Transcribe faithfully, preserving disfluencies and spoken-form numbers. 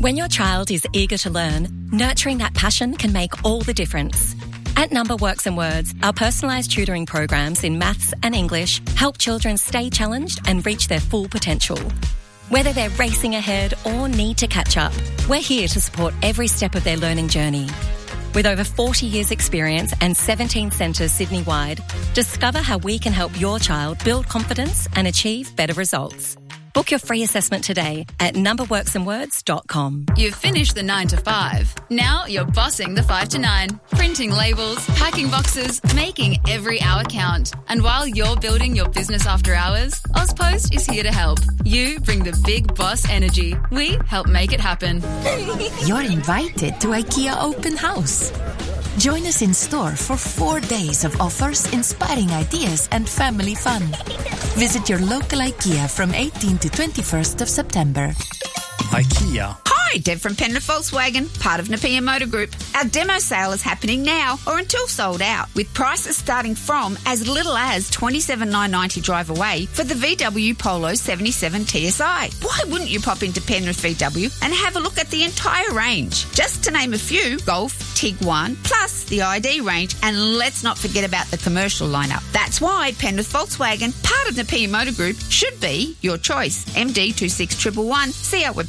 When your child is eager to learn, nurturing that passion can make all the difference. At Number Works and Words, our personalised tutoring programs in maths and English help children stay challenged and reach their full potential. Whether they're racing ahead or need to catch up, we're here to support every step of their learning journey. With over forty years experience and seventeen centres Sydney-wide, discover how we can help your child build confidence and achieve better results. Book your free assessment today at number works and words dot com. You've finished the nine to five. Now you're bossing the five to nine. Printing labels, packing boxes, making every hour count. And while you're building your business after hours, AusPost is here to help. You bring the big boss energy. We help make it happen. You're invited to IKEA Open House. Join us in store for four days of offers, inspiring ideas and family fun. Visit your local IKEA from eighteenth to twenty-first of September. IKEA. Hi, Deb from Penrith Volkswagen, part of Napier Motor Group. Our demo sale is happening now or until sold out, with prices starting from as little as twenty-seven thousand nine hundred ninety drive away for the V W Polo seventy-seven T S I. Why wouldn't you pop into Penrith V W and have a look at the entire range? Just to name a few, Golf, Tiguan, plus the I D range, and let's not forget about the commercial lineup. That's why Penrith Volkswagen, part of Napier Motor Group, should be your choice. M D two six one one one. See our website